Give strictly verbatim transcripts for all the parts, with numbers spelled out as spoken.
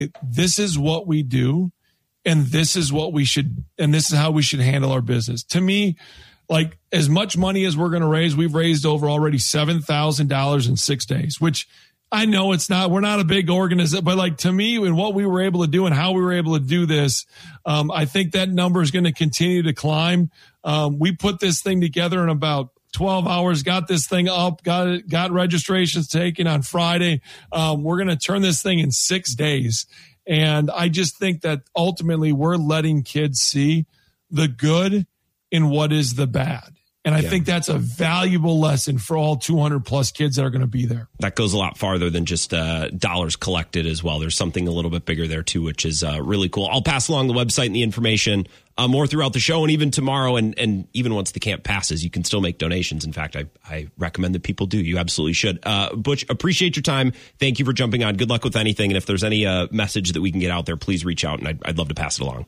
this is what we do, and this is what we should, and this is how we should handle our business. To me, like as much money as we're going to raise, we've raised over already seven thousand dollars in six days, which I know it's not, we're not a big organization, but like to me and what we were able to do and how we were able to do this, um, I think that number is going to continue to climb. Um, we put this thing together in about twelve hours, got this thing up, got it, got registrations taken on Friday. Um, we're going to turn this thing in six days. And I just think that ultimately we're letting kids see the good in what is the bad. And I yeah. think that's a valuable lesson for all two hundred plus kids that are going to be there. That goes a lot farther than just uh, dollars collected as well. There's something a little bit bigger there too, which is uh, really cool. I'll pass along the website and the information uh, more throughout the show and even tomorrow. And, and even once the camp passes, you can still make donations. In fact, I, I recommend that people do. You absolutely should. Uh, Butch, appreciate your time. Thank you for jumping on. Good luck with anything. And if there's any uh, message that we can get out there, please reach out and I'd, I'd love to pass it along.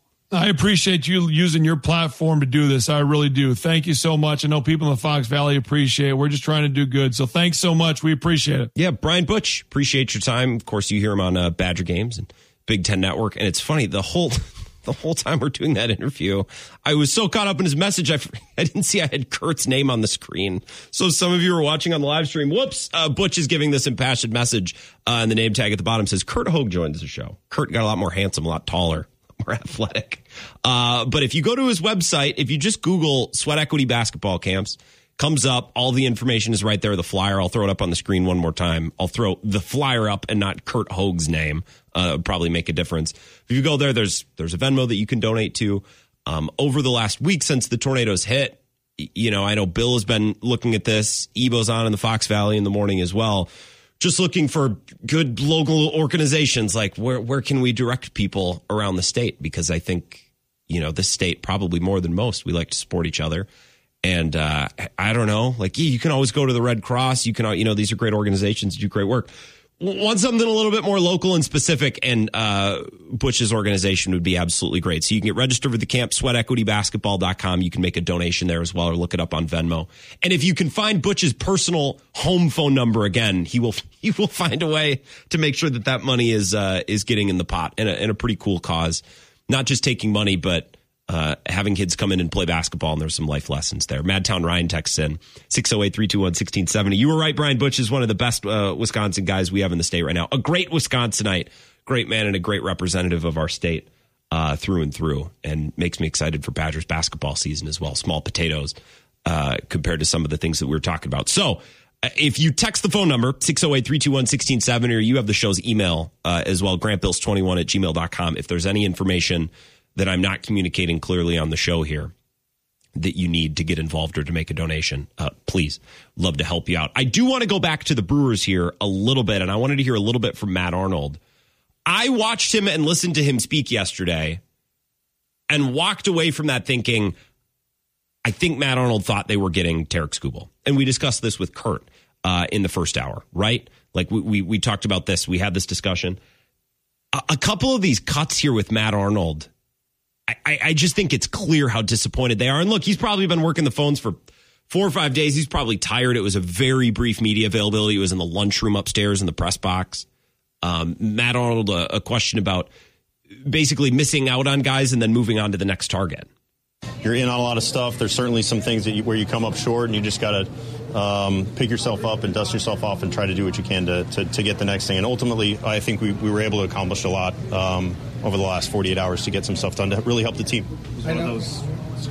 I appreciate you using your platform to do this. I really do. Thank you so much. I know people in the Fox Valley appreciate it. We're just trying to do good. So thanks so much. We appreciate it. Yeah, Brian Butch, appreciate your time. Of course, you hear him on uh, Badger Games and Big Ten Network. And it's funny, the whole the whole time we're doing that interview, I was so caught up in his message, I, I didn't see I had Kurt's name on the screen. So some of you are watching on the live stream. Whoops, uh, Butch is giving this impassioned message. Uh, and the name tag at the bottom says, Kurt Hogue joins the show. Kurt got a lot more handsome, a lot taller, more athletic. Uh, but if you go to his website, if you just Google Sweat Equity Basketball Camps, comes up. All the information is right there. The flyer. I'll throw it up on the screen one more time. I'll throw the flyer up and not Kurt Hogue's name. Uh, probably make a difference. If you go there, there's there's a Venmo that you can donate to. Um, over the last week since the tornadoes hit, you know, I know Bill has been looking at this. Ebo's on in the Fox Valley in the morning as well. Just looking for good local organizations, like where where can we direct people around the state? Because I think, you know, this state probably more than most, we like to support each other. And uh, I don't know, like yeah, you can always go to the Red Cross. You can, you know, these are great organizations, do great work. Want something a little bit more local and specific, and uh, Butch's organization would be absolutely great. So you can get registered with the camp, sweat equity basketball dot com. You can make a donation there as well, or look it up on Venmo. And if you can find Butch's personal home phone number again, he will he will find a way to make sure that that money is uh, is getting in the pot, in a, in a pretty cool cause. Not just taking money, but uh, having kids come in and play basketball, and there's some life lessons there. Madtown Ryan texts in six oh eight, three two one, one six seven oh. You were right, Brian Butch is one of the best uh, Wisconsin guys we have in the state right now. A great Wisconsinite, great man, and a great representative of our state uh, through and through, and makes me excited for Badgers basketball season as well. Small potatoes uh, compared to some of the things that we were talking about. So uh, if you text the phone number, six oh eight, three two one, one six seven oh, or you have the show's email uh, as well, grant bills twenty-one at gmail dot com. If there's any information that I'm not communicating clearly on the show here that you need to get involved or to make a donation, uh, please, love to help you out. I do want to go back to the Brewers here a little bit, and I wanted to hear a little bit from Matt Arnold. I watched him and listened to him speak yesterday and walked away from that thinking, I think Matt Arnold thought they were getting Tarik Skubal. And we discussed this with Kurt uh, in the first hour, right? Like we, we, we talked about this. We had this discussion. A, a couple of these cuts here with Matt Arnold, I, I just think it's clear how disappointed they are. And look, he's probably been working the phones for four or five days. He's probably tired. It was a very brief media availability. It was in the lunchroom upstairs in the press box. Um, Matt Arnold, a, a question about basically missing out on guys and then moving on to the next target. You're in on a lot of stuff. There's certainly some things that you, where you come up short, and you just got to um, pick yourself up and dust yourself off and try to do what you can to, to, to get the next thing. And ultimately, I think we, we were able to accomplish a lot um, over the last forty-eight hours to get some stuff done to really help the team. One of those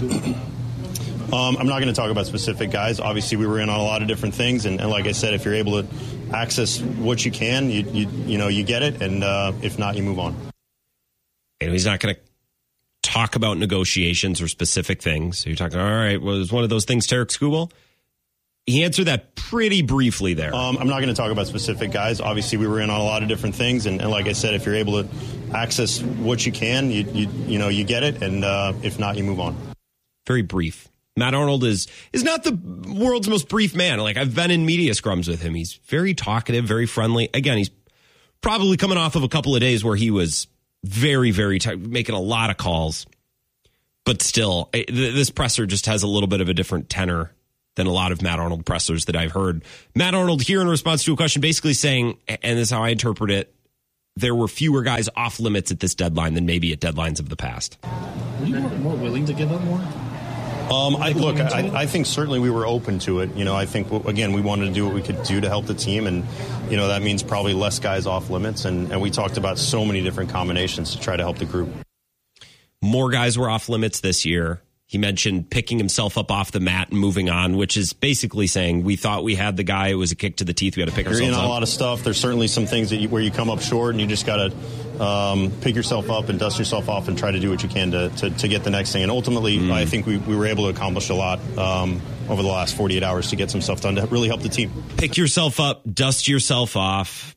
um, I'm not going to talk about specific guys. Obviously, we were in on a lot of different things, and, and like I said, if you're able to access what you can, you you, you know you get it, and uh, if not, you move on. And he's not going to talk about negotiations or specific things. So you're talking, all right, was one of those things Tarik Skubal? He answered that pretty briefly there. Um, I'm not going to talk about specific guys. Obviously, we were in on a lot of different things, and, and like I said, if you're able to access what you can, you you, you know you get it, and uh, if not, you move on. Very brief. Matt Arnold is is not the world's most brief man. Like, I've been in media scrums with him. He's very talkative, very friendly. Again, he's probably coming off of a couple of days where he was very, very tight, making a lot of calls. But still, this presser just has a little bit of a different tenor than a lot of Matt Arnold pressers that I've heard. Matt Arnold here in response to a question basically saying, and this is how I interpret it, there were fewer guys off limits at this deadline than maybe at deadlines of the past. Were you more, more willing to give up more? Um, I, look, I, I think certainly we were open to it. You know, I think, again, we wanted to do what we could do to help the team. And, you know, that means probably less guys off limits. And, and we talked about so many different combinations to try to help the group. More guys were off limits this year. He mentioned picking himself up off the mat and moving on, which is basically saying we thought we had the guy. It was a kick to the teeth. We had to pick You're ourselves in up. a lot of stuff. There's certainly some things that you, where you come up short and you just got to um, pick yourself up and dust yourself off and try to do what you can to, to, to get the next thing. And ultimately, mm. I think we, we were able to accomplish a lot um, over the last forty-eight hours to get some stuff done to really help the team. Pick yourself up, dust yourself off.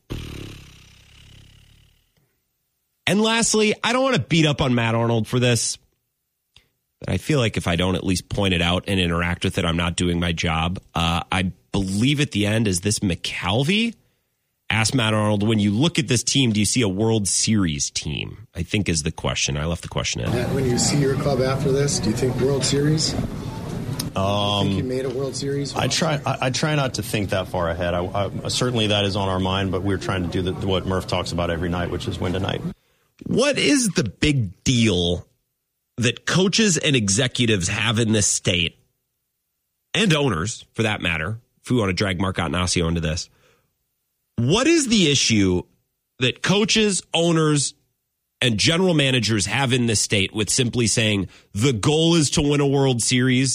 And lastly, I don't want to beat up on Matt Arnold for this. But I feel like if I don't at least point it out and interact with it, I'm not doing my job. Uh, I believe at the end, is this McCalvy? Asked Matt Arnold, when you look at this team, do you see a World Series team? I think is the question. I left the question in. When you see your club after this, do you think World Series? Um, think you made a World Series? I try. I, I try not to think that far ahead. I, I, certainly, that is on our mind, but we're trying to do the, what Murph talks about every night, which is win tonight. What is the big deal that coaches and executives have in this state, and owners, for that matter, if we want to drag Mark Attanasio into this? What is the issue that coaches, owners, and general managers have in this state with simply saying the goal is to win a World Series?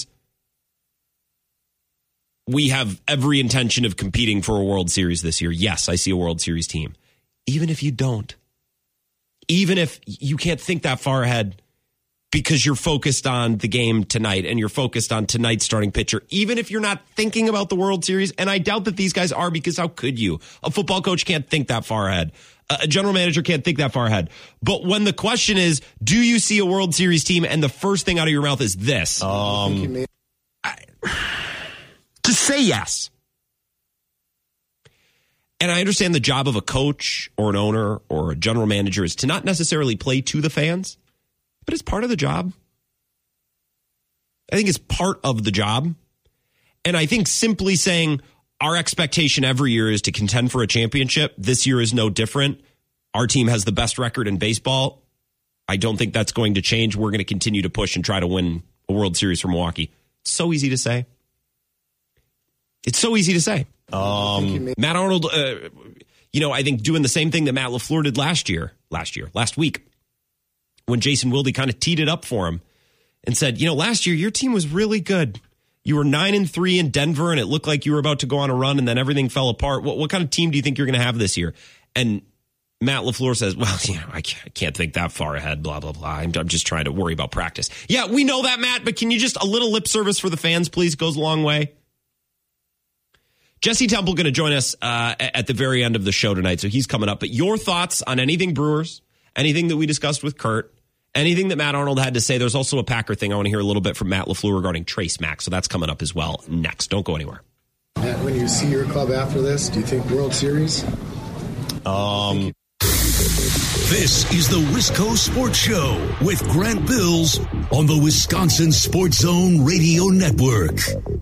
We have every intention of competing for a World Series this year. Yes, I see a World Series team. Even if you don't. Even if you can't think that far ahead because you're focused on the game tonight and you're focused on tonight's starting pitcher, even if you're not thinking about the World Series, and I doubt that these guys are, because how could you? A football coach can't think that far ahead. A general manager can't think that far ahead. But when the question is, do you see a World Series team? And the first thing out of your mouth is this. Um, I, just say yes. And I understand the job of a coach or an owner or a general manager is to not necessarily play to the fans, but it's part of the job. I think it's part of the job. And I think simply saying our expectation every year is to contend for a championship. This year is no different. Our team has the best record in baseball. I don't think that's going to change. We're going to continue to push and try to win a World Series for Milwaukee. It's so easy to say. It's so easy to say. Um, Matt Arnold, uh, you know, I think doing the same thing that Matt LaFleur did last year, last year, last week, when Jason Wilde kind of teed it up for him and said, you know, last year your team was really good. You were nine and three in Denver, and it looked like you were about to go on a run, and then everything fell apart. What, what kind of team do you think you're going to have this year? And Matt LaFleur says, well, you know, I can't, I can't think that far ahead, blah, blah, blah. I'm, I'm just trying to worry about practice. Yeah, we know that, Matt, but can you just, a little lip service for the fans, please, goes a long way. Jesse Temple going to join us uh, at the very end of the show tonight, so he's coming up. But your thoughts on anything Brewers, anything that we discussed with Kurt, anything that Matt Arnold had to say. There's also a Packer thing. I want to hear a little bit from Matt LaFleur regarding Trace Mack, so that's coming up as well next. Don't go anywhere. Matt, when you see your club after this, do you think World Series? Um... This is the Wisco Sports Show with Grant Bills on the Wisconsin Sports Zone Radio Network.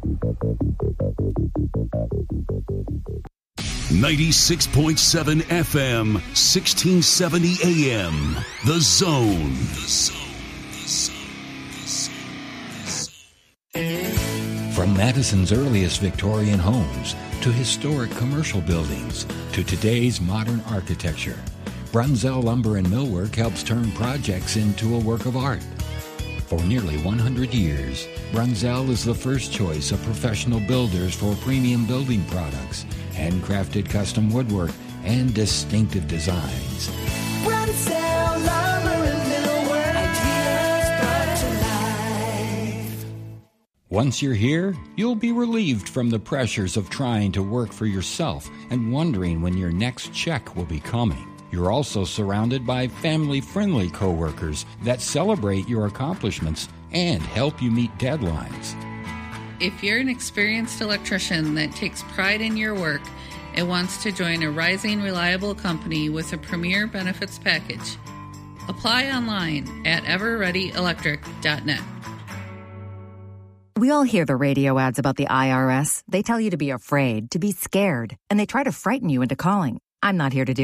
ninety-six point seven F M, sixteen seventy A M. The Zone. The Zone. The Zone. The Zone. The Zone. From Madison's earliest Victorian homes to historic commercial buildings to today's modern architecture, Brunzell Lumber and Millwork helps turn projects into a work of art. For nearly one hundred years, Brunzell is the first choice of professional builders for premium building products, handcrafted custom woodwork, and distinctive designs. Brunzell Lumber and Millwork, ideas brought to life. Once you're here, you'll be relieved from the pressures of trying to work for yourself and wondering when your next check will be coming. You're also surrounded by family-friendly coworkers that celebrate your accomplishments and help you meet deadlines. If you're an experienced electrician that takes pride in your work and wants to join a rising, reliable company with a premier benefits package, apply online at ever ready electric dot net. We all hear the radio ads about the I R S. They tell you to be afraid, to be scared, and they try to frighten you into calling. I'm not here to do that.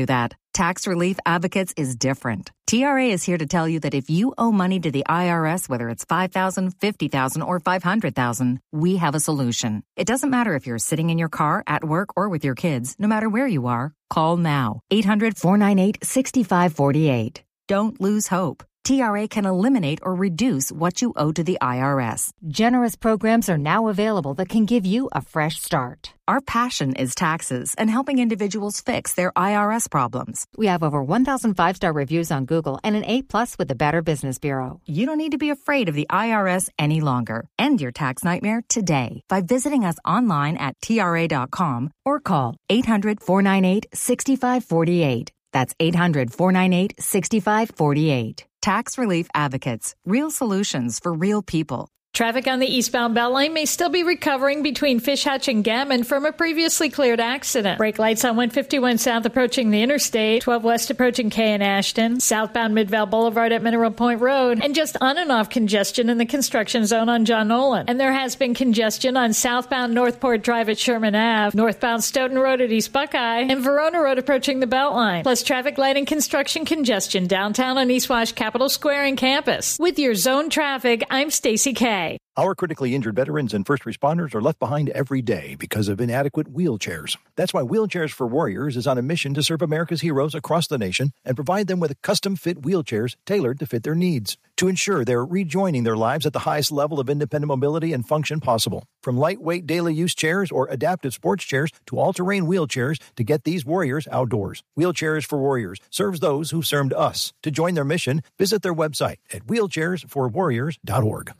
Tax Relief Advocates is different. T R A is here to tell you that if you owe money to the I R S, whether it's five thousand dollars, fifty thousand dollars, or five hundred thousand dollars, we have a solution. It doesn't matter if you're sitting in your car, at work, or with your kids. No matter where you are, call now. eight hundred, four nine eight, six five four eight. Don't lose hope. T R A can eliminate or reduce what you owe to the I R S. Generous programs are now available that can give you a fresh start. Our passion is taxes and helping individuals fix their I R S problems. We have over one thousand five-star reviews on Google and an A plus with the Better Business Bureau. You don't need to be afraid of the I R S any longer. End your tax nightmare today by visiting us online at T R A dot com or call eight hundred, four nine eight, six five four eight. That's eight hundred, four nine eight, six five four eight. Tax Relief Advocates. Real solutions for real people. Traffic on the eastbound Beltline may still be recovering between Fish Hatch and Gammon from a previously cleared accident. Brake lights on one fifty-one south approaching the interstate, twelve west approaching K and Ashton, southbound Midvale Boulevard at Mineral Point Road, and just on and off congestion in the construction zone on John Nolan. And there has been congestion on southbound Northport Drive at Sherman Avenue, northbound Stoughton Road at East Buckeye, and Verona Road approaching the Beltline. Plus traffic light and construction congestion downtown on East Wash Capitol Square and campus. With your zone traffic, I'm Stacy Kay. Our critically injured veterans and first responders are left behind every day because of inadequate wheelchairs. That's why Wheelchairs for Warriors is on a mission to serve America's heroes across the nation and provide them with custom-fit wheelchairs tailored to fit their needs to ensure they're rejoining their lives at the highest level of independent mobility and function possible. From lightweight daily use chairs or adaptive sports chairs to all-terrain wheelchairs to get these warriors outdoors. Wheelchairs for Warriors serves those who've served us. To join their mission, visit their website at wheelchairs for warriors dot org.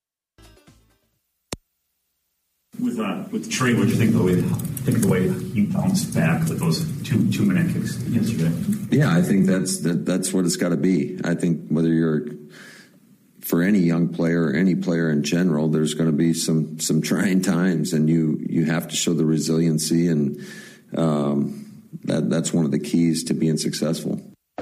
With uh, with Trey, what do you think the way think the way you bounced back with those two two minute kicks yesterday? Yeah, I think that's that, that's what it's got to be. I think whether you're for any young player or any player in general, there's going to be some some trying times, and you you have to show the resiliency, and um, that that's one of the keys to being successful.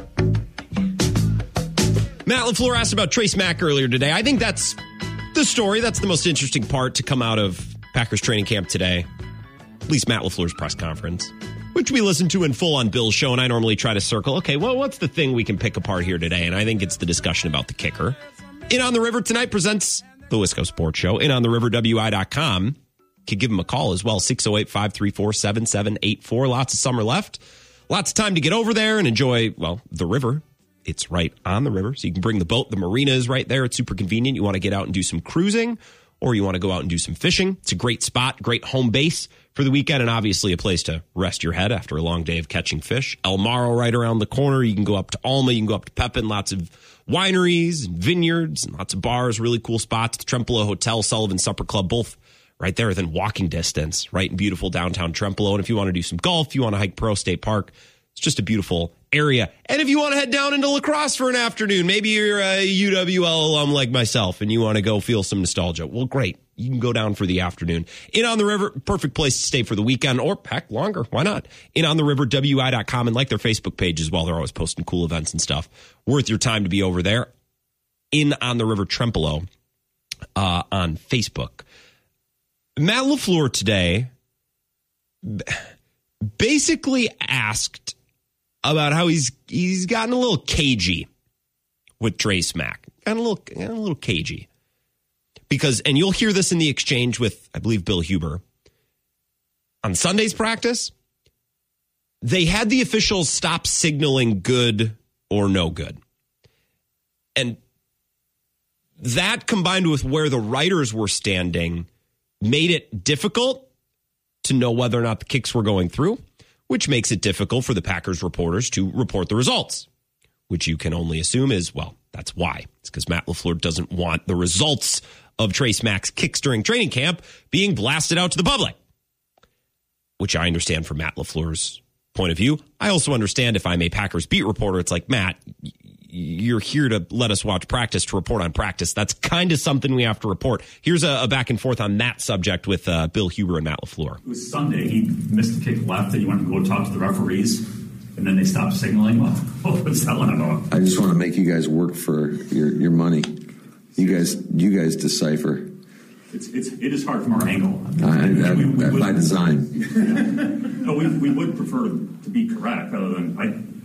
Matt LaFleur asked about Trace Mack earlier today. I think that's the story. That's the most interesting part to come out of Packers training camp today, at least Matt LaFleur's press conference, which we listened to in full on Bill's show. And I normally try to circle, okay, well, what's the thing we can pick apart here today? And I think it's the discussion about the kicker. In on the River tonight presents the Wisco Sports Show. In on the river W I dot com. Could give him a call as well, six oh eight, five three four, seven seven eight four. Lots of summer left. Lots of time to get over there and enjoy, well, the river. It's right on the river, so you can bring the boat. The marina is right there. It's super convenient. You want to get out and do some cruising, or you want to go out and do some fishing. It's a great spot, great home base for the weekend, and obviously a place to rest your head after a long day of catching fish. El Morro right around the corner. You can go up to Alma. You can go up to Pepin. Lots of wineries and vineyards and lots of bars, really cool spots. The Trempolo Hotel, Sullivan Supper Club, both right there within walking distance, right in beautiful downtown Trempolo. And if you want to do some golf, you want to hike Pearl State Park, it's just a beautiful area. And if you want to head down into La Crosse for an afternoon, maybe you're a U W L alum like myself and you want to go feel some nostalgia. Well, great. You can go down for the afternoon. In on the River, perfect place to stay for the weekend, or heck, longer. Why not? In on the river W I dot com, and like their Facebook page as well. They're always posting cool events and stuff. Worth your time to be over there. In on the River Trempolo uh, on Facebook. Matt LaFleur today basically asked about how he's he's gotten a little cagey with Trace Mack. Gotten a little, gotten a little cagey. Because, and you'll hear this in the exchange with, I believe, Bill Huber. On Sunday's practice, they had the officials stop signaling good or no good. And that, combined with where the writers were standing, made it difficult to know whether or not the kicks were going through, which makes it difficult for the Packers reporters to report the results, which you can only assume is, well, that's why. It's because Matt LaFleur doesn't want the results of Trace Mack's kicks during training camp being blasted out to the public, which I understand from Matt LaFleur's point of view. I also understand if I'm a Packers beat reporter, it's like, Matt, you're here to let us watch practice, to report on practice. That's kind of something we have to report. Here's a, a back and forth on that subject with uh, Bill Huber and Matt LaFleur. It was Sunday. He missed the kick left, and you went to go talk to the referees, and then they stopped signaling. Well, what was that one about? I just want to make you guys work for your, your money. You guys, you guys decipher. It's, it's it is hard from our angle. I, that, we, we that would, by design. no, we we would prefer to, to be correct, other than I.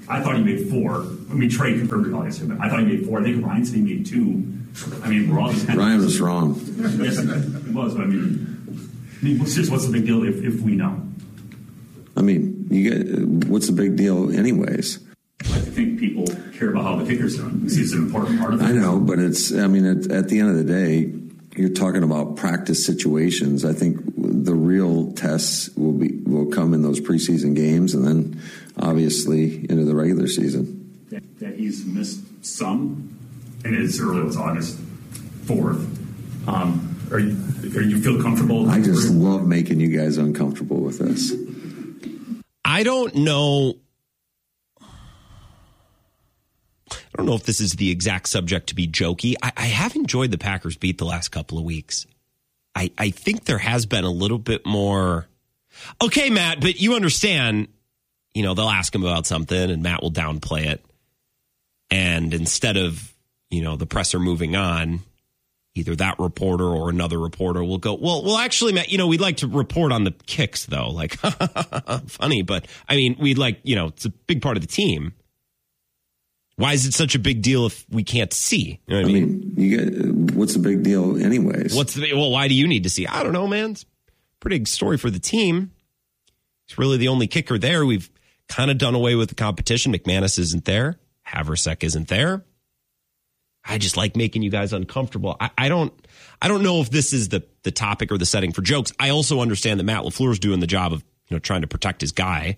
I thought he made four. I mean, Trey confirmed it all yesterday, but I thought he made four. I think Ryan said he made two. I mean, we're all just Ryan was wrong. Yes, it was. But I mean, I mean, what's just what's the big deal if, if we know? I mean, you get, what's the big deal, anyways? I think people care about how the kicker's doing. See, it's an important part of it. I know, but it's. I mean, at, at the end of the day, you're talking about practice situations. I think the real tests will be will come in those preseason games, and then obviously into the regular season. That, that he's missed some, and it's early. It's August fourth. Um, are you are you feel comfortable? I just love making you guys uncomfortable with this. I don't know. I don't know if this is the exact subject to be jokey. I, I have enjoyed the Packers beat the last couple of weeks. I, I think there has been a little bit more. Okay, Matt, but you understand, you know, they'll ask him about something and Matt will downplay it. And instead of, you know, the presser moving on, either that reporter or another reporter will go, well, well, actually, Matt, you know, we'd like to report on the kicks, though. Like, funny, but I mean, we'd like, you know, it's a big part of the team. Why is it such a big deal if we can't see? You know what I mean? mean, you get, what's the big deal anyways? What's the, well, why do you need to see? I don't know, man. It's a pretty big story for the team. It's really the only kicker there. We've kind of done away with the competition. McManus isn't there. Haversack isn't there. I just like making you guys uncomfortable. I, I don't I don't know if this is the, the topic or the setting for jokes. I also understand that Matt LaFleur's doing the job of, you know, trying to protect his guy.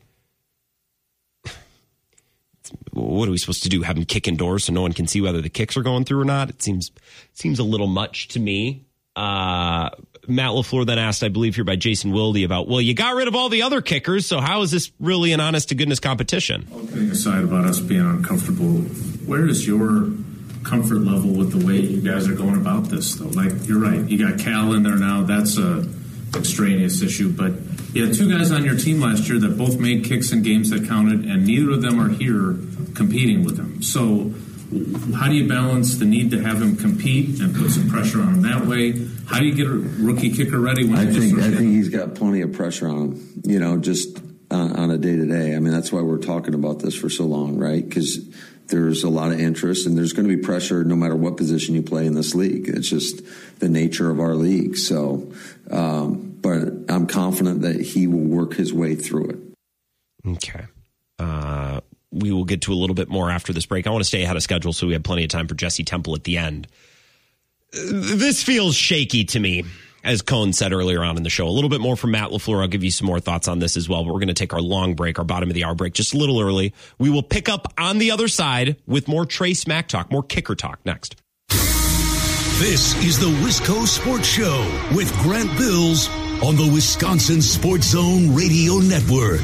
What are we supposed to do? Have him kick indoors so no one can see whether the kicks are going through or not? It seems it seems a little much to me. Uh, Matt LaFleur then asked, I believe here by Jason Wilde, about, well, you got rid of all the other kickers, so how is this really an honest-to-goodness competition? Kidding aside about us being uncomfortable, where is your comfort level with the way you guys are going about this, though? Like, you're right. You got Cal in there now. That's a extraneous issue, but you had two guys on your team last year that both made kicks in games that counted, and neither of them are here competing with him. So how do you balance the need to have him compete and put some pressure on him that way? How do you get a rookie kicker ready? When I you think just I think he's got plenty of pressure on him, you know, just on, on a day-to-day. I mean, that's why we're talking about this for so long, right? Because there's a lot of interest, and there's going to be pressure no matter what position you play in this league. It's just the nature of our league. So, um, but I'm confident that he will work his way through it. Okay. Uh, we will get to a little bit more after this break. I want to stay ahead of schedule so we have plenty of time for Jesse Temple at the end. This feels shaky to me, as Cohn said earlier on in the show. A little bit more from Matt LaFleur. I'll give you some more thoughts on this as well, but we're going to take our long break, our bottom of the hour break, just a little early. We will pick up on the other side with more Trey Smack talk, more kicker talk next. This is the Wisco Sports Show with Grant Bills on the Wisconsin Sports Zone Radio Network.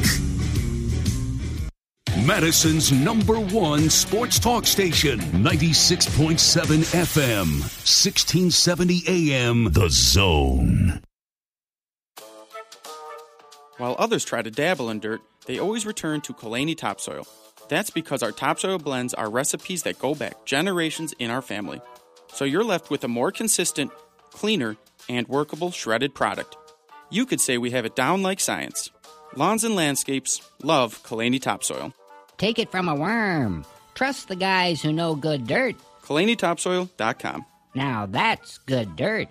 Madison's number one sports talk station, ninety-six point seven F M, sixteen seventy A M, The Zone. While others try to dabble in dirt, they always return to Kalani Topsoil. That's because our topsoil blends are recipes that go back generations in our family. So you're left with a more consistent, cleaner, and workable shredded product. You could say we have it down like science. Lawns and landscapes love Kalani Topsoil. Take it from a worm. Trust the guys who know good dirt. Kalani Topsoil dot com. Now that's good dirt.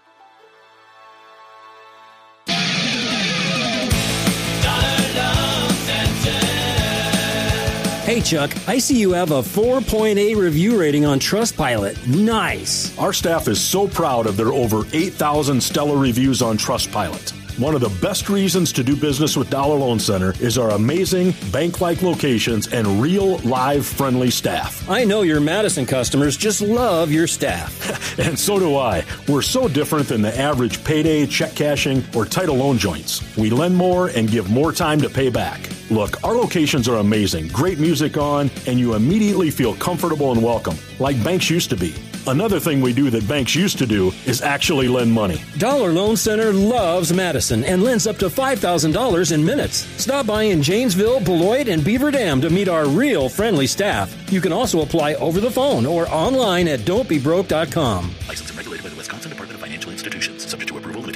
Hey, Chuck, I see you have a four point eight review rating on Trustpilot. Nice. Our staff is so proud of their over eight thousand stellar reviews on Trustpilot. One of the best reasons to do business with Dollar Loan Center is our amazing bank-like locations and real, live, friendly staff. I know your Madison customers just love your staff. And so do I. We're so different than the average payday, check cashing, or title loan joints. We lend more and give more time to pay back. Look, our locations are amazing, great music on, and you immediately feel comfortable and welcome, like banks used to be. Another thing we do that banks used to do is actually lend money. Dollar Loan Center loves Madison and lends up to five thousand dollars in minutes. Stop by in Janesville, Beloit, and Beaver Dam to meet our real friendly staff. You can also apply over the phone or online at don't be broke dot com. Licensed and regulated by the Wisconsin Department of Financial Institutions. Subject to approval, limitations may apply.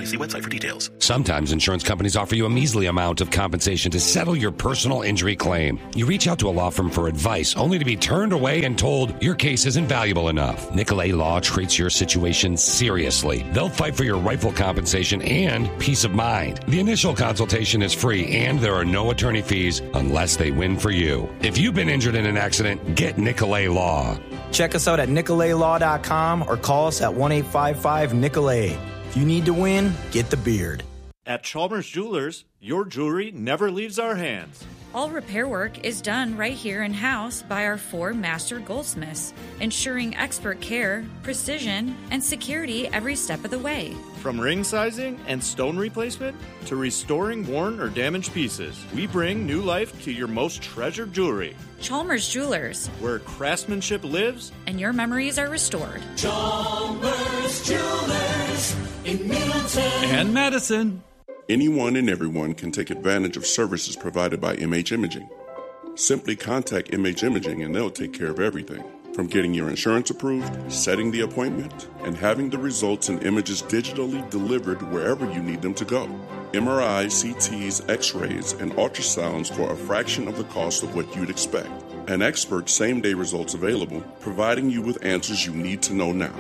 apply. See website for details. Sometimes insurance companies offer you a measly amount of compensation to settle your personal injury claim. You reach out to a law firm for advice, only to be turned away and told your case isn't valuable enough. Nicolay Law treats your situation seriously. They'll fight for your rightful compensation and peace of mind. The initial consultation is free, and there are no attorney fees unless they win for you. If you've been injured in an accident, get Nicolay Law. Check us out at nicolay law dot com or call us at one eight five five Nicolay. If you need to win, get the beard. At Chalmers Jewelers, your jewelry never leaves our hands. All repair work is done right here in-house by our four master goldsmiths, ensuring expert care, precision, and security every step of the way. From ring sizing and stone replacement to restoring worn or damaged pieces, we bring new life to your most treasured jewelry. Chalmers Jewelers, where craftsmanship lives and your memories are restored. Chalmers Jewelers in Middleton and Madison. Anyone and everyone can take advantage of services provided by M H Imaging. Simply contact M H Imaging and they'll take care of everything, from getting your insurance approved, setting the appointment, and having the results and images digitally delivered wherever you need them to go. M R Is, C Ts, X-rays, and ultrasounds for a fraction of the cost of what you'd expect. An expert same-day results available, providing you with answers you need to know now.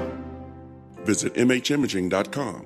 Visit M H imaging dot com.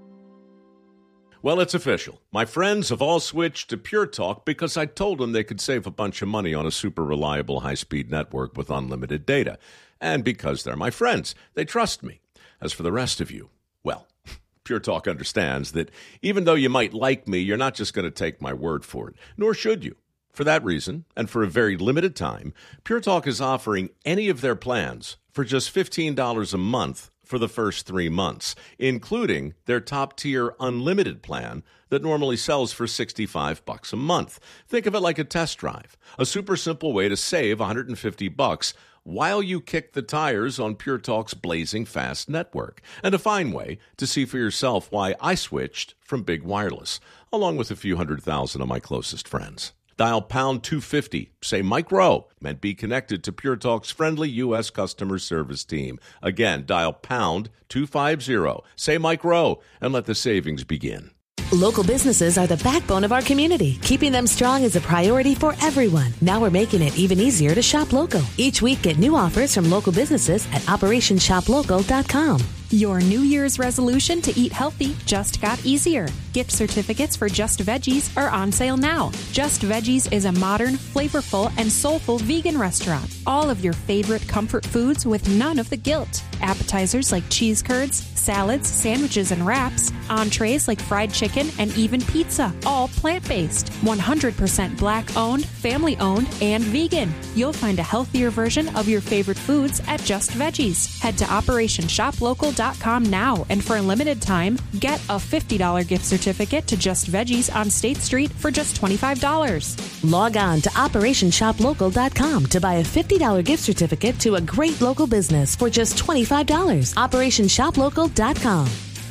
Well, it's official. My friends have all switched to Pure Talk because I told them they could save a bunch of money on a super reliable high-speed network with unlimited data. And because they're my friends, they trust me. As for the rest of you, well, Pure Talk understands that even though you might like me, you're not just going to take my word for it, nor should you. For that reason, and for a very limited time, Pure Talk is offering any of their plans for just fifteen dollars a month for the first three months, including their top-tier unlimited plan that normally sells for sixty-five bucks a month. Think of it like a test drive, a super simple way to save one hundred fifty bucks while you kick the tires on Pure Talk's blazing fast network, and a fine way to see for yourself why I switched from big wireless, along with a few hundred thousand of my closest friends. Dial pound two fifty, say Mike Rowe, and be connected to Pure Talk's friendly U S customer service team. Again, dial pound two fifty, say Mike Rowe, and let the savings begin. Local businesses are the backbone of our community. Keeping them strong is a priority for everyone. Now we're making it even easier to shop local. Each week, get new offers from local businesses at operation shop local dot com. Your New Year's resolution to eat healthy just got easier. Gift certificates for Just Veggies are on sale now. Just Veggies is a modern, flavorful, and soulful vegan restaurant. All of your favorite comfort foods with none of the guilt. Appetizers like cheese curds, salads, sandwiches, and wraps. Entrees like fried chicken and even pizza. All plant-based. one hundred percent black-owned, family-owned, and vegan. You'll find a healthier version of your favorite foods at Just Veggies. Head to operation shop local dot com now, and for a limited time, get a fifty dollars gift certificate to Just Veggies on State Street for just twenty-five dollars. Log on to operation shop local dot com to buy a fifty dollars gift certificate to a great local business for just twenty-five dollars. operation shop local dot com.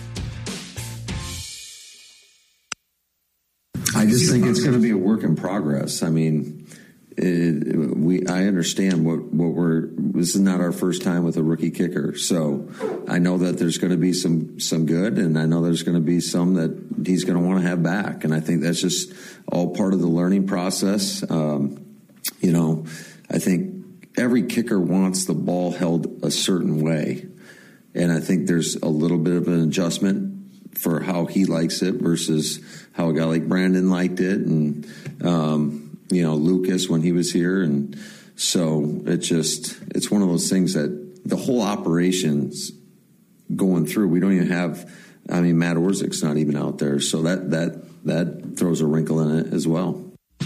I just think it's going to be a work in progress. I mean, it, we I understand what, what we're this is not our first time with a rookie kicker, so I know that there's going to be some some good, and I know there's going to be some that he's going to want to have back, and I think that's just all part of the learning process. Um, you know, I think every kicker wants the ball held a certain way, and I think there's a little bit of an adjustment for how he likes it versus how a guy like Brandon liked it, and um, you know, Lucas when he was here. And so it just, it's one of those things that the whole operation's going through. We don't even have, I mean, Matt Orzech's not even out there. So that, that, that throws a wrinkle in it as well.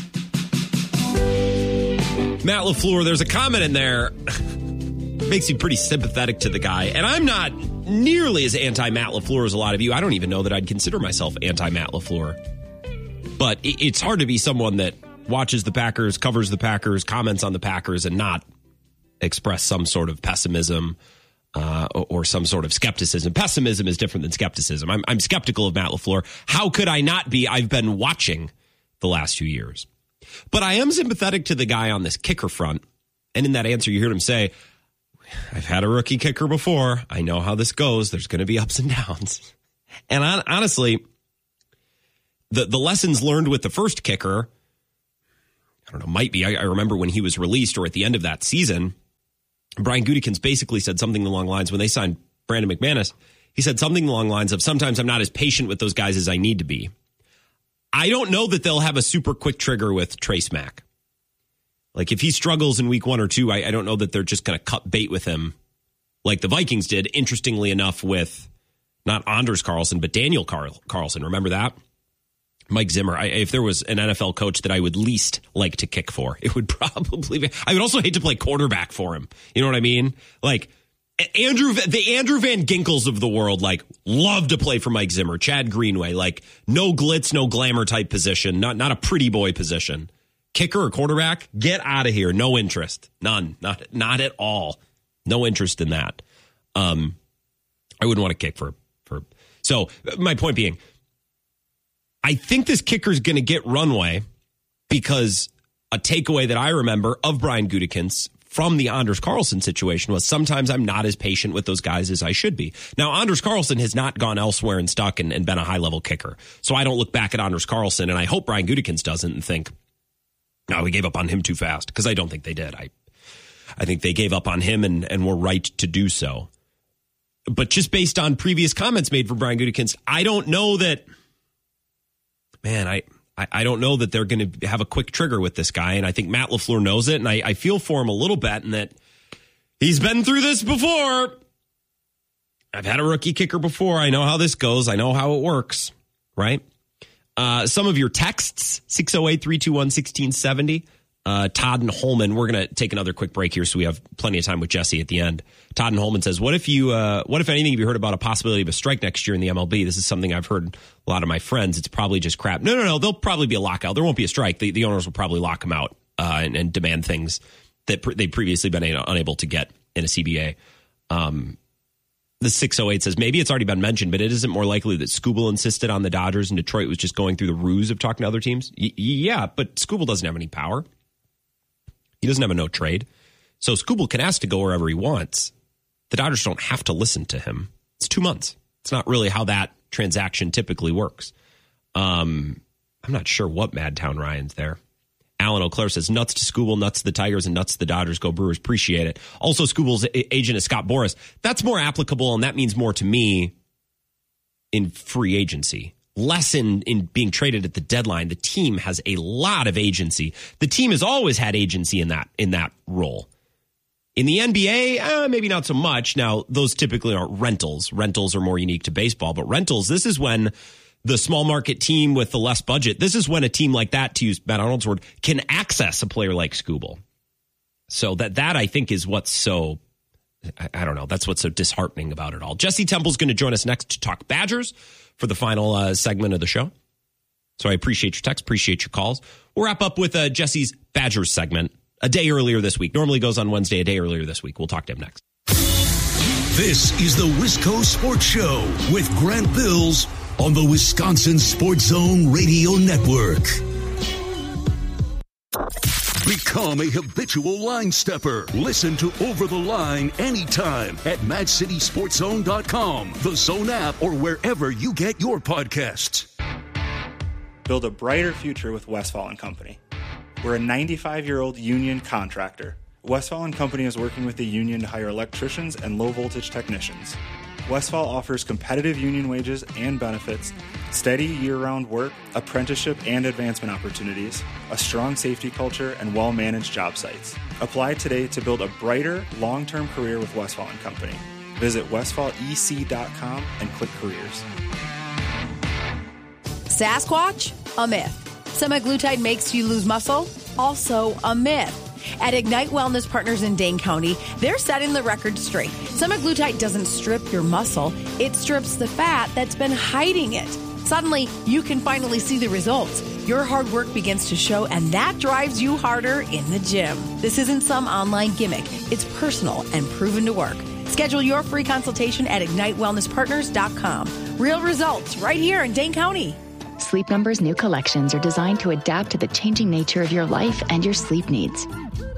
Matt LaFleur, there's a comment in there, makes you pretty sympathetic to the guy. And I'm not nearly as anti-Matt LaFleur as a lot of you. I don't even know that I'd consider myself anti-Matt LaFleur. But it's hard to be someone that watches the Packers, covers the Packers, comments on the Packers, and not express some sort of pessimism uh, or some sort of skepticism. Pessimism is different than skepticism. I'm, I'm skeptical of Matt LaFleur. How could I not be? I've been watching the last few years. But I am sympathetic to the guy on this kicker front. And in that answer, you heard him say, I've had a rookie kicker before. I know how this goes. There's going to be ups and downs. And on, honestly, the, the lessons learned with the first kicker, I don't know, might be, I, I remember when he was released or at the end of that season, Brian Gutekunst basically said something along the lines when they signed Brandon McManus. He said something along the lines of, sometimes I'm not as patient with those guys as I need to be. I don't know that they'll have a super quick trigger with Trace Mack. Like if he struggles in week one or two, I, I don't know that they're just going to cut bait with him like the Vikings did, interestingly enough, with not Anders Carlson, but Daniel Carl- Carlson. Remember that? Mike Zimmer. I, if there was an N F L coach that I would least like to kick for, it would probably be. I would also hate to play quarterback for him. You know what I mean? Like Andrew, the Andrew Van Ginkels of the world, like love to play for Mike Zimmer. Chad Greenway, like no glitz, no glamour type position, not not a pretty boy position. Kicker or quarterback, get out of here. No interest, none, not not at all. No interest in that. Um, I wouldn't want to kick for for. So my point being, I think this kicker is going to get runway because a takeaway that I remember of Brian Gutekunst from the Anders Carlson situation was sometimes I'm not as patient with those guys as I should be. Now, Anders Carlson has not gone elsewhere and stuck and, and been a high-level kicker. So I don't look back at Anders Carlson, and I hope Brian Gutekunst doesn't and think, no, we gave up on him too fast, because I don't think they did. I I think they gave up on him and, and were right to do so. But just based on previous comments made for Brian Gutekunst, I don't know that, man, I, I, I don't know that they're going to have a quick trigger with this guy. And I think Matt LaFleur knows it. And I, I feel for him a little bit in that he's been through this before. I've had a rookie kicker before. I know how this goes. I know how it works, right? Uh, some of your texts, six oh eight, three two one, one six seven oh. Uh, Todd and Holman, we're going to take another quick break here so we have plenty of time with Jesse at the end. Todd and Holman says, what if you, uh, what if anything have you heard about a possibility of a strike next year in the M L B? This is something I've heard a lot of my friends. It's probably just crap. No, no, no. There'll probably be a lockout. There won't be a strike. The, the owners will probably lock them out uh, and, and demand things that pr- they've previously been a- unable to get in a C B A. Um, the six oh eight says, maybe it's already been mentioned, but it isn't more likely that Skubal insisted on the Dodgers and Detroit was just going through the ruse of talking to other teams? Y- yeah, but Skubal doesn't have any power. He doesn't have a no trade. So Skubal can ask to go wherever he wants. The Dodgers don't have to listen to him. It's two months. It's not really how that transaction typically works. Um, I'm not sure what Madtown Ryan's there. Alan O'Clair says, nuts to Skubal, nuts to the Tigers, and nuts to the Dodgers. Go Brewers. Appreciate it. Also, Skubal's agent is Scott Boras. That's more applicable, and that means more to me in free agency. Less in, in being traded at the deadline. The team has a lot of agency. The team has always had agency in that in that role. In the N B A, eh, maybe not so much. Now, those typically aren't rentals. Rentals are more unique to baseball. But rentals, this is when the small market team with the less budget, this is when a team like that, to use Matt Arnold's word, can access a player like Skubal. So that, that I think, is what's so, I, I don't know, that's what's so disheartening about it all. Jesse Temple's going to join us next to talk Badgers for the final uh, segment of the show. So I appreciate your text, appreciate your calls. We'll wrap up with uh, Jesse's Badgers segment a day earlier this week. Normally goes on Wednesday, a day earlier this week. We'll talk to him next. This is the Wisco Sports Show with Grant Bills on the Wisconsin Sports Zone Radio Network. Become a habitual line stepper. Listen to Over the Line anytime at Mad City Sports Zone dot com, the Zone app, or wherever you get your podcasts. Build a brighter future with Westfall and Company. We're a ninety-five-year-old union contractor. Westfall and Company is working with the union to hire electricians and low-voltage technicians. Westfall offers competitive union wages and benefits, steady year-round work, apprenticeship and advancement opportunities, a strong safety culture, and well-managed job sites. Apply today to build a brighter, long-term career with Westfall and Company. Visit westfall e c dot com and click careers. Sasquatch? A myth. Semaglutide makes you lose muscle? Also a myth. At Ignite Wellness Partners in Dane County, they're setting the record straight. Semaglutide doesn't strip your muscle, it strips the fat that's been hiding it. Suddenly, you can finally see the results. Your hard work begins to show, and that drives you harder in the gym. This isn't some online gimmick. It's personal and proven to work. Schedule your free consultation at ignite wellness partners dot com. Real results right here in Dane County. Sleep Number's new collections are designed to adapt to the changing nature of your life and your sleep needs.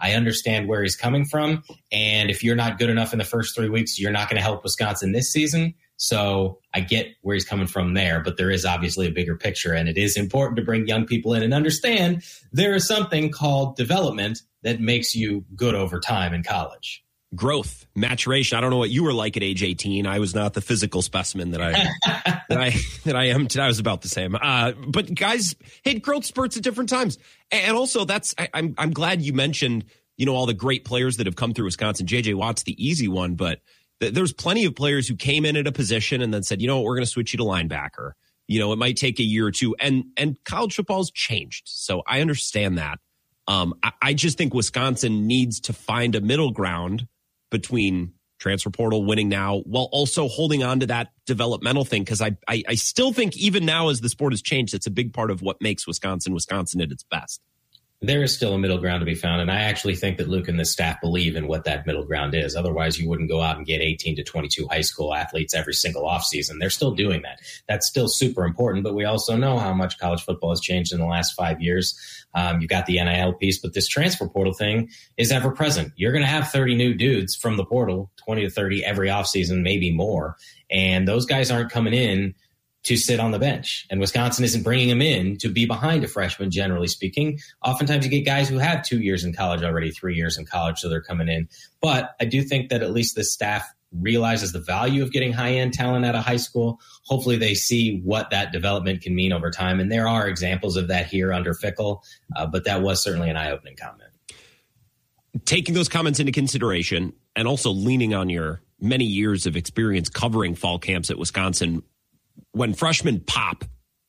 I understand where he's coming from. And if you're not good enough in the first three weeks, you're not going to help Wisconsin this season. So I get where he's coming from there, but there is obviously a bigger picture, and it is important to bring young people in and understand there is something called development that makes you good over time in college. Growth, maturation. I don't know what you were like at age eighteen. I was not the physical specimen that I that I that I am today. I was about the same. Uh, but guys hit growth spurts at different times, and also that's I, I'm I'm glad you mentioned you know all the great players that have come through Wisconsin. J J Watt's the easy one, but th- there's plenty of players who came in at a position and then said, you know what, we're going to switch you to linebacker. You know, it might take a year or two, and and college football's changed, so I understand that. Um, I, I just think Wisconsin needs to find a middle ground between transfer portal, winning now, while also holding on to that developmental thing. Because I, I I still think even now as the sport has changed, it's a big part of what makes Wisconsin, Wisconsin at its best. There is still a middle ground to be found, and I actually think that Luke and the staff believe in what that middle ground is. Otherwise, you wouldn't go out and get eighteen to twenty-two high school athletes every single offseason. They're still doing that. That's still super important, but we also know how much college football has changed in the last five years. Um, you've got the N I L piece, but this transfer portal thing is ever present. You're going to have thirty new dudes from the portal, twenty to thirty every offseason, maybe more, and those guys aren't coming in to sit on the bench. And Wisconsin isn't bringing them in to be behind a freshman, generally speaking. Oftentimes you get guys who have two years in college already, three years in college, so they're coming in. But I do think that at least the staff realizes the value of getting high-end talent out of high school. Hopefully they see what that development can mean over time. And there are examples of that here under Fickell, uh, but that was certainly an eye-opening comment. Taking those comments into consideration and also leaning on your many years of experience covering fall camps at Wisconsin, when freshmen pop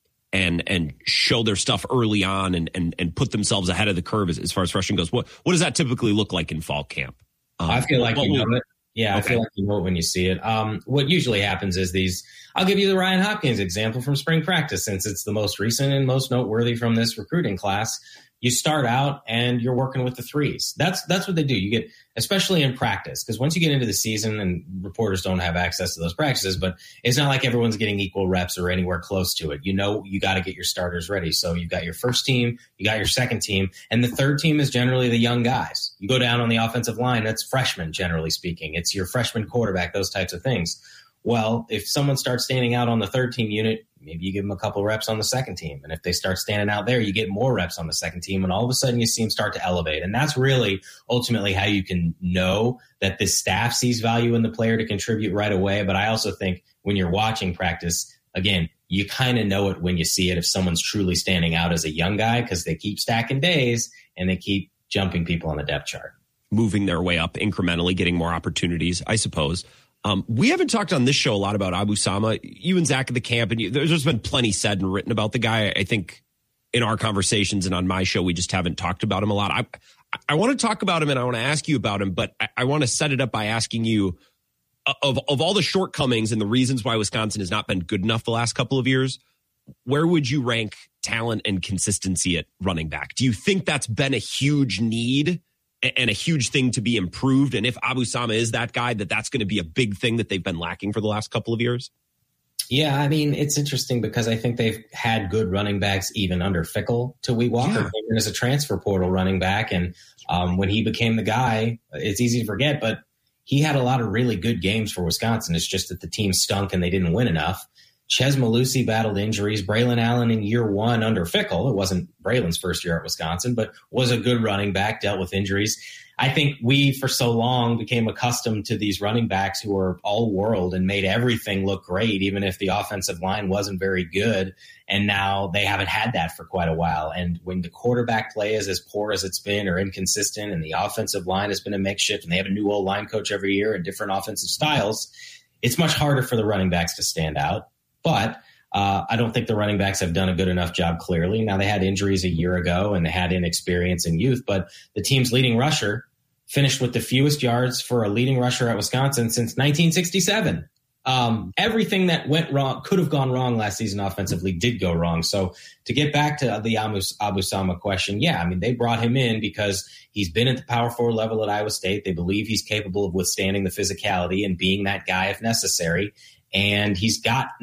and and show their stuff early on and and, and put themselves ahead of the curve as, as far as freshmen goes, what what does that typically look like in fall camp? Um, I feel like you know will, it. Yeah, okay. I feel like you know it when you see it. Um, what usually happens is these, I'll give you the Ryan Hopkins example from spring practice, since it's the most recent and most noteworthy from this recruiting class. You start out and you're working with the threes. That's that's what they do. You get, especially in practice, because once you get into the season, and reporters don't have access to those practices, but it's not like everyone's getting equal reps or anywhere close to it. You know, you got to get your starters ready. So you've got your first team, you got your second team, and the third team is generally the young guys. You go down on the offensive line, that's freshmen, generally speaking. It's your freshman quarterback, those types of things. Well, if someone starts standing out on the third team unit, maybe you give them a couple reps on the second team. And if they start standing out there, you get more reps on the second team. And all of a sudden you see them start to elevate. And that's really ultimately how you can know that this staff sees value in the player to contribute right away. But I also think when you're watching practice, again, you kind of know it when you see it if someone's truly standing out as a young guy, because they keep stacking days and they keep jumping people on the depth chart. Moving their way up incrementally, getting more opportunities, I suppose. Um, we haven't talked on this show a lot about Abu Sama. You and Zach at the camp, and you, there's been plenty said and written about the guy. I think in our conversations and on my show, we just haven't talked about him a lot. I I want to talk about him and I want to ask you about him, but I, I want to set it up by asking you of of all the shortcomings and the reasons why Wisconsin has not been good enough the last couple of years, where would you rank talent and consistency at running back? Do you think that's been a huge need and a huge thing to be improved? And if Abu Sama is that guy, that that's going to be a big thing that they've been lacking for the last couple of years? Yeah, I mean, it's interesting because I think they've had good running backs even under Fickell. Tawee Walker came in as a transfer portal running back. And um, when he became the guy, it's easy to forget, but he had a lot of really good games for Wisconsin. It's just that the team stunk and they didn't win enough. Ches Malusi battled injuries. Braylon Allen in year one under Fickell, it wasn't Braylon's first year at Wisconsin, but was a good running back, dealt with injuries. I think we, for so long, became accustomed to these running backs who were all-world and made everything look great, even if the offensive line wasn't very good. And now they haven't had that for quite a while. And when the quarterback play is as poor as it's been or inconsistent, and the offensive line has been a makeshift, and they have a new O-line coach every year and different offensive styles, it's much harder for the running backs to stand out. But uh, I don't think the running backs have done a good enough job, clearly. Now, they had injuries a year ago and they had inexperience in youth, but the team's leading rusher finished with the fewest yards for a leading rusher at Wisconsin since nineteen sixty-seven. Um, everything that went wrong, could have gone wrong last season offensively, did go wrong. So to get back to the Abu Sama question, yeah, I mean, they brought him in because he's been at the power forward level at Iowa State. They believe he's capable of withstanding the physicality and being that guy if necessary. And he's gotten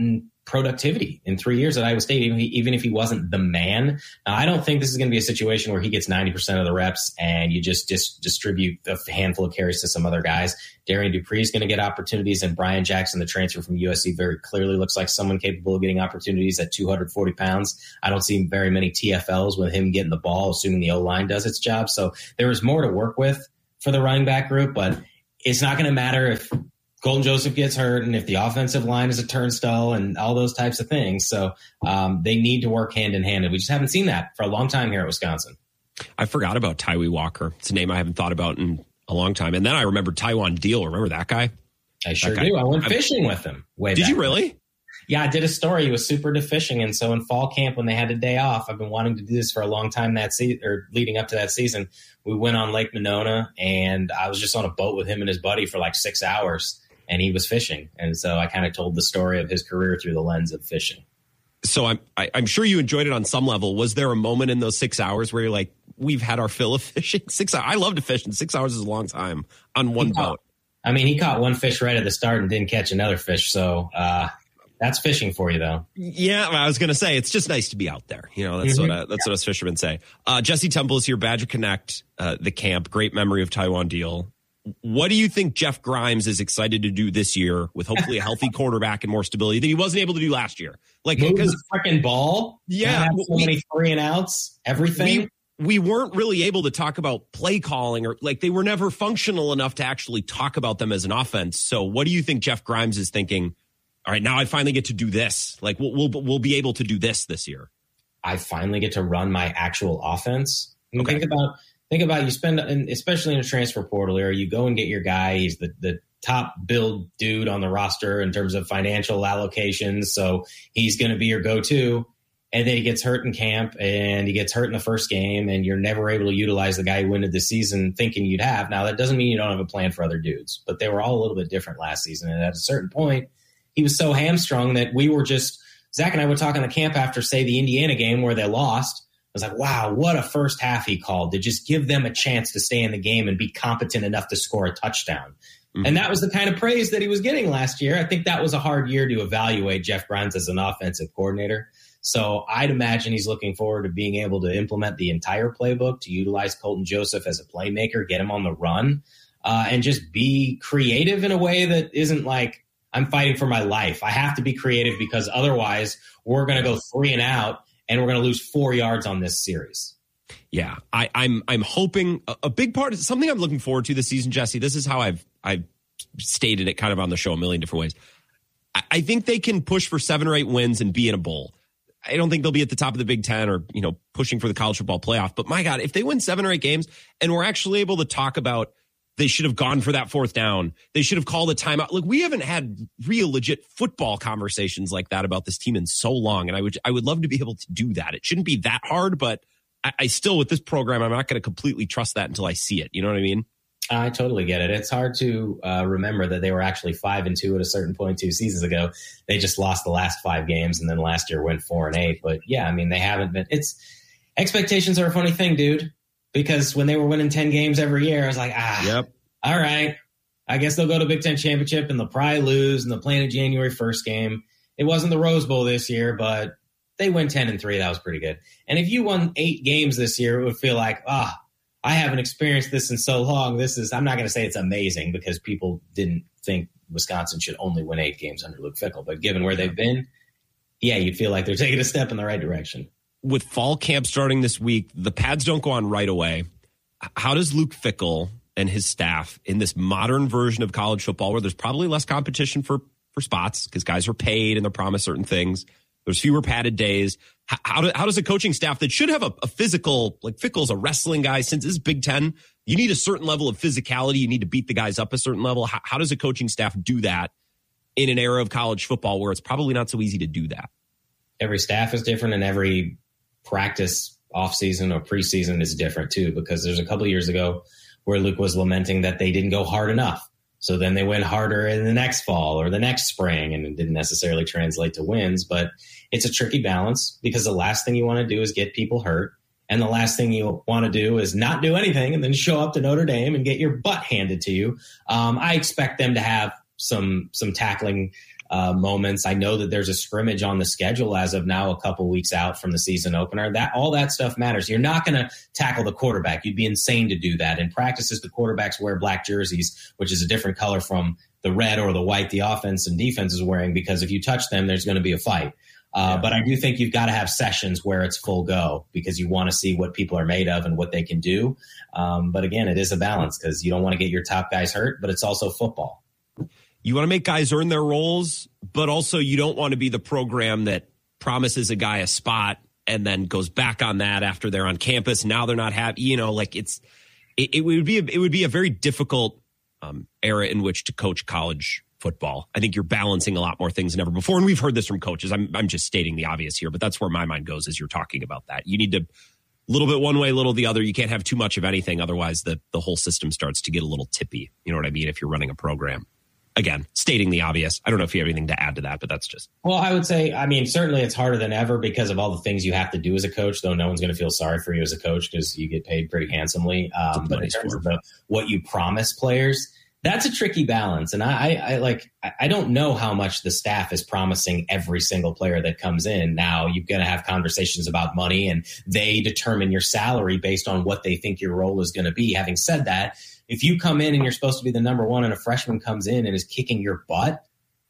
productivity in three years at Iowa State, even, even if he wasn't the man. Now, I don't think this is going to be a situation where he gets ninety percent of the reps and you just dis- distribute a handful of carries to some other guys. Darian Dupree is going to get opportunities, and Brian Jackson, the transfer from U S C, very clearly looks like someone capable of getting opportunities at two hundred forty pounds. I don't see very many T F Ls with him getting the ball, assuming the O-line does its job. So there is more to work with for the running back group, but it's not going to matter if Colton Joseph gets hurt and if the offensive line is a turnstile and all those types of things. So um, they need to work hand in hand. And we just haven't seen that for a long time here at Wisconsin. I forgot about Tyree Walker. It's a name I haven't thought about in a long time. And then I remembered Taiwan Deal. Remember that guy? I sure guy. do. I went I'm, fishing with him way Did back. you really? Yeah, I did a story. He was super into fishing. And so in fall camp, when they had a day off, I've been wanting to do this for a long time that season, or leading up to that season. We went on Lake Monona, and I was just on a boat with him and his buddy for like six hours. And he was fishing. And so I kind of told the story of his career through the lens of fishing. So I'm, I, I'm sure you enjoyed it on some level. Was there a moment in those six hours where you're like, we've had our fill of fishing? Six hours. I love to fish, and six hours is a long time on one Caught, boat. I mean, he caught one fish right at the start and didn't catch another fish. So uh, that's fishing for you, though. Yeah, I was going to say, it's just nice to be out there. You know, that's Mm-hmm. what uh, that's yeah. what us fishermen say. Uh, Jesse Temple is here, Badger Connect, uh, the camp. Great memory of Taiwan Deal. What do you think Jeff Grimes is excited to do this year with hopefully a healthy quarterback and more stability that he wasn't able to do last year? Like, because the freaking ball, yeah, so we, many three and outs, everything. We, we weren't really able to talk about play calling, or like they were never functional enough to actually talk about them as an offense. So, what do you think Jeff Grimes is thinking? All right, now I finally get to do this. Like, we'll we'll, we'll be able to do this this year. I finally get to run my actual offense. And okay. Think about. Think about you spend, especially in a transfer portal area, you go and get your guy. He's the, the top build dude on the roster in terms of financial allocations. So he's going to be your go-to. And then he gets hurt in camp, and he gets hurt in the first game, and you're never able to utilize the guy who went into the season thinking you'd have. Now, that doesn't mean you don't have a plan for other dudes, but they were all a little bit different last season. And at a certain point, he was so hamstrung that we were just, Zach and I were talking the camp after, say, the Indiana game where they lost. I was like, wow, what a first half he called to just give them a chance to stay in the game and be competent enough to score a touchdown. Mm-hmm. And that was the kind of praise that he was getting last year. I think that was a hard year to evaluate Jeff Grimes as an offensive coordinator. So I'd imagine he's looking forward to being able to implement the entire playbook, to utilize Colton Joseph as a playmaker, get him on the run, uh, and just be creative in a way that isn't like, I'm fighting for my life. I have to be creative because otherwise we're going to go three and out, and we're going to lose four yards on this series. Yeah, I, I'm I'm hoping a, a big part of something I'm looking forward to this season, Jesse. This is how I've I've stated it kind of on the show a million different ways. I, I think they can push for seven or eight wins and be in a bowl. I don't think they'll be at the top of the Big Ten or, you know, pushing for the college football playoff. But my God, if they win seven or eight games and we're actually able to talk about they should have gone for that fourth down, they should have called a timeout. Look, we haven't had real legit football conversations like that about this team in so long. And I would I would love to be able to do that. It shouldn't be that hard, but I, I still, with this program, I'm not going to completely trust that until I see it. You know what I mean? I totally get it. It's hard to uh, remember that they were actually five and two at a certain point two seasons ago. They just lost the last five games, and then last year went four and eight. But yeah, I mean, they haven't been. It's expectations are a funny thing, dude. Because when they were winning ten games every year, I was like, ah, yep. All right, I guess they'll go to Big Ten championship, and they'll probably lose, and they'll play in a January first game. It wasn't the Rose Bowl this year, but they win ten and three. That was pretty good. And if you won eight games this year, it would feel like, ah. I haven't experienced this in so long. This is, I'm not going to say it's amazing because people didn't think Wisconsin should only win eight games under Luke Fickell. But given where they've been, yeah, you feel like they're taking a step in the right direction. With fall camp starting this week, the pads don't go on right away. How does Luke Fickell and his staff in this modern version of college football where there's probably less competition for, for spots because guys are paid and they're promised certain things, there's fewer padded days. How, how, do, how does a coaching staff that should have a, a physical, like Fickell's a wrestling guy, since this is Big Ten, you need a certain level of physicality. You need to beat the guys up a certain level. How, how does a coaching staff do that in an era of college football where it's probably not so easy to do that? Every staff is different, and every practice offseason or preseason is different too, because there's a couple of years ago where Luke was lamenting that they didn't go hard enough. So then they went harder in the next fall or the next spring, and it didn't necessarily translate to wins. But it's a tricky balance because the last thing you want to do is get people hurt. And the last thing you want to do is not do anything and then show up to Notre Dame and get your butt handed to you. Um, I expect them to have some some tackling uh, moments. I know that there's a scrimmage on the schedule as of now, a couple weeks out from the season opener. That all that stuff matters. You're not going to tackle the quarterback. You'd be insane to do that. In practices, the quarterbacks wear black jerseys, which is a different color from the red or the white the offense and defense is wearing, because if you touch them, there's going to be a fight. Uh, yeah. But I do think you've got to have sessions where it's full go, because you want to see what people are made of and what they can do. Um, but again, it is a balance, because you don't want to get your top guys hurt, but it's also football. You want to make guys earn their roles, but also you don't want to be the program that promises a guy a spot and then goes back on that after they're on campus. Now they're not happy. You know, like it's it, it would be a, it would be a very difficult um, era in which to coach college football. I think you're balancing a lot more things than ever before. And we've heard this from coaches. I'm I'm just stating the obvious here, but that's where my mind goes as you're talking about that. You need to a little bit one way, a little the other. You can't have too much of anything. Otherwise, the, the whole system starts to get a little tippy. You know what I mean? If you're running a program. Again, stating the obvious. I don't know if you have anything to add to that, but that's just. Well, I would say, I mean, certainly it's harder than ever because of all the things you have to do as a coach, though no one's going to feel sorry for you as a coach because you get paid pretty handsomely. Um, but in terms of the, what you promise players, that's a tricky balance. And I, I, I like, I don't know how much the staff is promising every single player that comes in. Now you're going to have conversations about money and they determine your salary based on what they think your role is going to be. Having said that, if you come in and you're supposed to be the number one and a freshman comes in and is kicking your butt,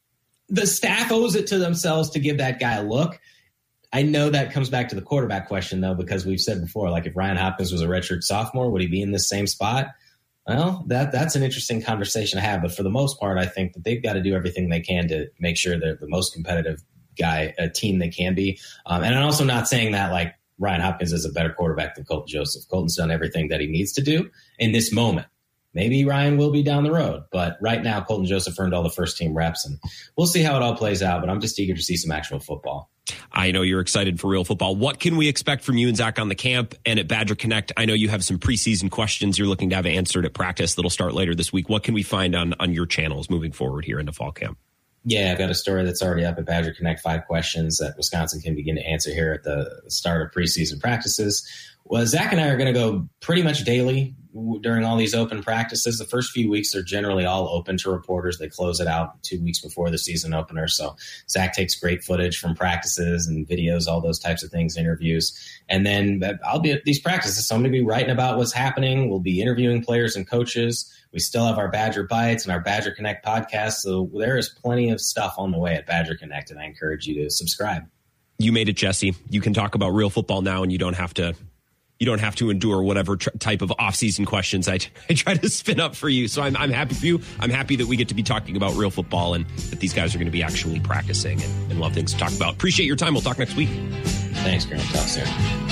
the staff owes it to themselves to give that guy a look. I know that comes back to the quarterback question, though, because we've said before, like if Ryan Hopkins was a redshirt sophomore, would he be in this same spot? Well, that that's an interesting conversation to have. But for the most part, I think that they've got to do everything they can to make sure they're the most competitive guy, a team they can be. Um, and I'm also not saying that like Ryan Hopkins is a better quarterback than Colton Joseph. Colton's done everything that he needs to do in this moment. Maybe Ryan will be down the road, but right now Colton Joseph earned all the first team reps, and we'll see how it all plays out. But I'm just eager to see some actual football. I know you're excited for real football. What can we expect from you and Zach on the camp and at Badger Connect? I know you have some preseason questions you're looking to have answered at practice that'll start later this week. What can we find on, on your channels moving forward here into fall camp? Yeah, I've got a story that's already up at Badger Connect, five questions that Wisconsin can begin to answer here at the start of preseason practices. Well, Zach and I are going to go pretty much daily during all these open practices. The first few weeks are generally all open to reporters. They close it out two weeks before the season opener. So Zach takes great footage from practices and videos, all those types of things, interviews. And then I'll be at these practices. So I'm going to be writing about what's happening. We'll be interviewing players and coaches. We still have our Badger Bites and our Badger Connect podcast. So there is plenty of stuff on the way at Badger Connect, and I encourage you to subscribe. You made it, Jesse. You can talk about real football now, and you don't have to You don't have to endure whatever tr- type of off-season questions I, t- I try to spin up for you. So I'm, I'm happy for you. I'm happy that we get to be talking about real football and that these guys are going to be actually practicing and, and love things to talk about. Appreciate your time. We'll talk next week. Thanks, Graham. Talk soon.